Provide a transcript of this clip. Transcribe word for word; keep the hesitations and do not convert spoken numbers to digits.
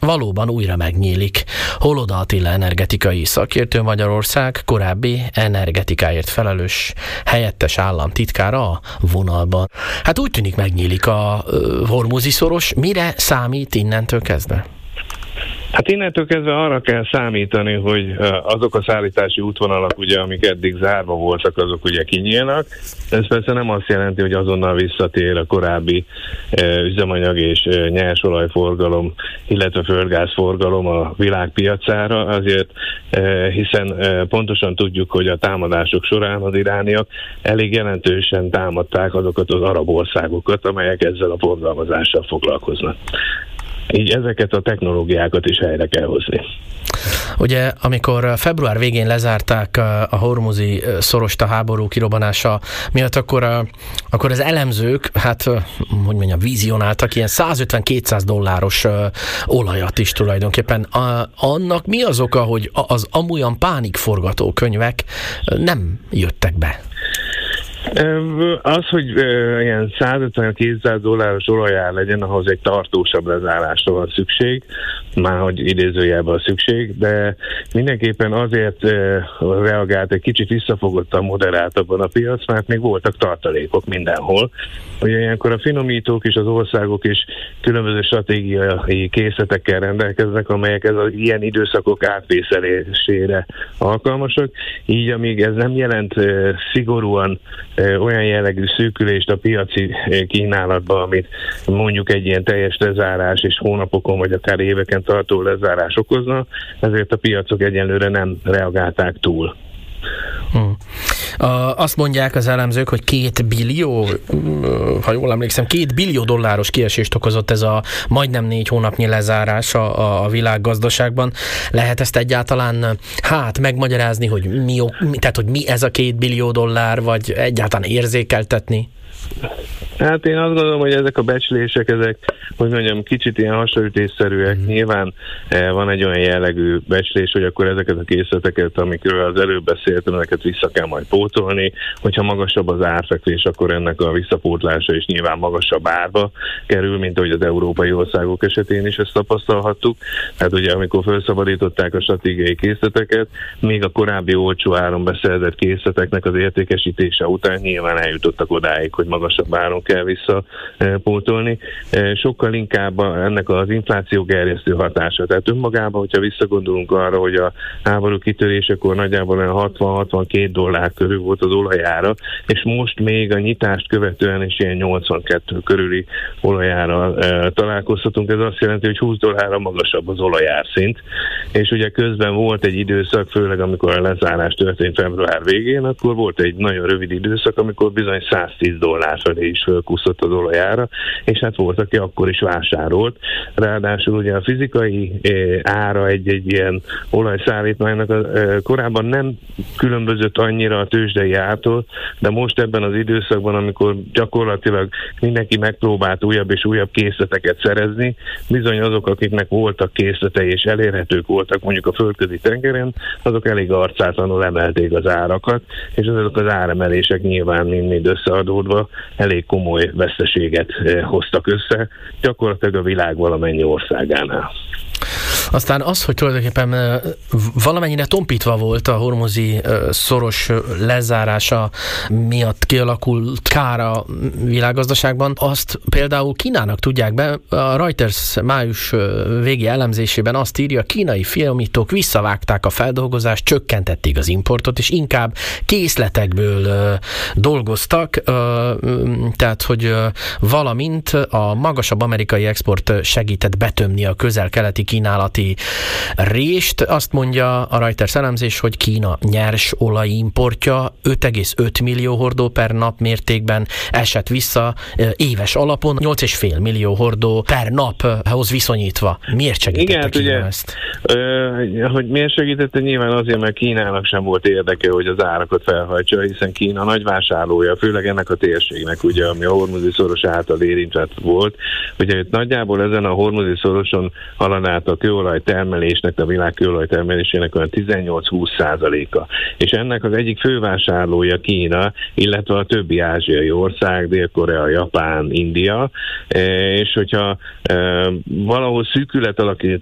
valóban újra megnyílik. Holoda Attila energetikai szakértő, Magyarország korábbi energetikáért felelős helyettes államtitkára a vonalban. Hát úgy tűnik megnyílik a Hormuzi szoros. Mire számít innentől kezdve? Hát innentől kezdve arra kell számítani, hogy azok a szállítási útvonalak, ugye, amik eddig zárva voltak, azok ugye kinyílnak. Ez persze nem azt jelenti, hogy azonnal visszatér a korábbi üzemanyag és nyersolajforgalom, illetve földgázforgalom a világpiacára, azért hiszen pontosan tudjuk, hogy a támadások során az irániak elég jelentősen támadták azokat az arab országokat, amelyek ezzel a forgalmazással foglalkoznak. Így ezeket a technológiákat is helyre kell hozni. Ugye, amikor február végén lezárták a Hormuzi szorost a háború kirobbanása miatt, akkor, akkor az elemzők, hát, hogy mondjam, vizionáltak ilyen százötven-kétszáz dolláros olajat is tulajdonképpen. A, annak mi az oka, hogy az amolyan pánikforgatókönyvek nem jöttek be? Az, hogy ilyen százötven-kétszáz dolláros olajár legyen, ahhoz egy tartósabb lezárásra van szükség, már hogy idézőjelben a szükség, de mindenképpen azért reagált egy kicsit visszafogottan, moderáltabban a piac, mert még voltak tartalékok mindenhol. Ugye ilyenkor a finomítók és az országok is különböző stratégiai készletekkel rendelkeznek, amelyek ez az ilyen időszakok átvészelésére alkalmasak, így amíg ez nem jelent szigorúan olyan jellegű szűkülést a piaci kínálatban, amit mondjuk egy ilyen teljes lezárás és hónapokon vagy akár éveken tartó lezárás okozna, ezért a piacok egyenlőre nem reagálták túl. Hmm. Azt mondják az elemzők, hogy két billió, ha jól emlékszem, két billió dolláros kiesést okozott ez a majdnem négy hónapnyi lezárás a, a világgazdaságban. Lehet ezt egyáltalán hát megmagyarázni, hogy mi, tehát, hogy mi ez a két billió dollár, vagy egyáltalán érzékeltetni? Hát én azt gondolom, hogy ezek a becslések, ezek, hogy mondjam, kicsit ilyen hasraütésszerűek. Mm. Nyilván eh, van egy olyan jellegű becslés, hogy akkor ezeket a készleteket, amikről az előbb beszéltem, ezeket vissza kell majd pótolni. Hogyha magasabb az árfekvés, akkor ennek a visszapótlása is nyilván magasabb árba kerül, mint ahogy az európai országok esetén is ezt tapasztalhattuk. Tehát ugye, amikor felszabadították a stratégiai készleteket, még a korábbi olcsó áron beszerzett készleteknek az értékesítése után nyilván eljutottak odáig, hogy magasabb áron kell visszapótolni. Sokkal inkább ennek az infláció gerjesztő hatása. Tehát önmagában, hogyha visszagondolunk arra, hogy a háború kitörésekor nagyjából olyan hatvan-hatvankét dollár körül volt az olajára, és most még a nyitást követően is ilyen nyolcvankettő körüli olajára e, találkozhatunk. Ez azt jelenti, hogy húsz dollárra magasabb az olajárszint. És ugye közben volt egy időszak, főleg amikor a lezárás történt február végén, akkor volt egy nagyon rövid időszak, amikor bizony száztíz dollár felé is fölkúszott az olajára, és hát volt, aki akkor is vásárolt. Ráadásul ugye a fizikai ára egy-egy ilyen olajszállítmánynak a, korábban nem különbözött annyira a tőzsdei ártól, de most ebben az időszakban, amikor gyakorlatilag mindenki megpróbált újabb és újabb készleteket szerezni, bizony azok, akiknek voltak készletei és elérhetők voltak mondjuk a földközi tengeren, azok elég arcátlanul emelték az árakat, és azok az áremelések nyilván mind-mind összeadódva elég komoly veszteséget hoztak össze, gyakorlatilag a világ valamennyi országánál. Aztán az, hogy tulajdonképpen valamennyire tompítva volt a Hormuzi szoros lezárása miatt kialakult kár a világgazdaságban, azt például Kínának tudják be. A Reuters május végi elemzésében azt írja, a kínai finomítók visszavágták a feldolgozást, csökkentették az importot, és inkább készletekből dolgoztak, tehát, hogy valamint a magasabb amerikai export segített betömni a közel-keleti kínálati rést. Azt mondja a Reuters elemzés, hogy Kína nyers olajimportja öt egész öt millió hordó per nap mértékben esett vissza éves alapon, nyolc egész öt millió hordó per naphoz viszonyítva. Miért segítette Igen, Kína ugye, ezt? Ö, hogy miért segítette? Nyilván azért, mert Kínának sem volt érdeke, hogy az árakat felhajtsa, hiszen Kína nagy vásárlója, főleg ennek a térségnek, ugye, ami a Hormuzi szoros által érintett volt. Ugye itt nagyjából ezen a Hormuzi szoroson halad át a kőolaj termelésnek, a világ kőolaj termelésének olyan tizennyolc-húsz százaléka. És ennek az egyik fővásárlója Kína, illetve a többi ázsiai ország, Dél-Korea, Japán, India, és hogyha valahol szűkület